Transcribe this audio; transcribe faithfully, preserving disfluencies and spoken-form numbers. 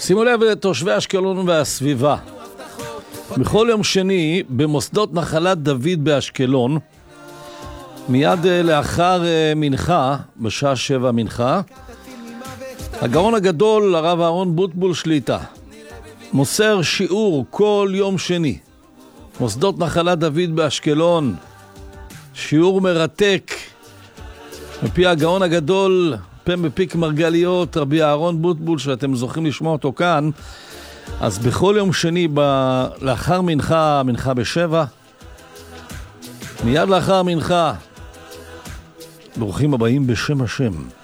שימו לב לתושבי אשקלון והסביבה. בכל יום שני במוסדות נחלת דוד באשקלון, מיד לאחר מנחה, בשעה שבע מנחה, הגאון הגדול הרב אהרון בוטבול שליטה מוסר שיעור כל יום שני. מוסדות נחלת דוד באשקלון, שיעור מרתק מפי הגאון הגדול, פה מפיק מרגליות, רבי אהרון בוטבול, שאתם זוכים לשמוע אותו כאן. אז בכל יום שני ב... לאחר מנחה, מנחה בשבע, מיד לאחר מנחה, ברוכים הבאים בשם השם.